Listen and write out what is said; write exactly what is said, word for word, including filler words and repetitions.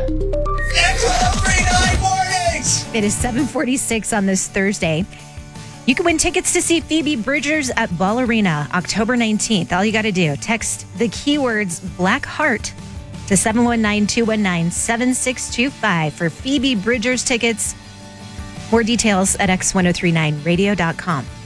X ten thirty-nine mornings! It is seven forty-six on this Thursday. You can win tickets to see Phoebe Bridgers at Ball Arena October nineteenth. All you got to do, text the keywords Black Heart to seven one nine, two one nine, seven six two five for Phoebe Bridgers tickets. More details at x ten thirty-nine radio dot com.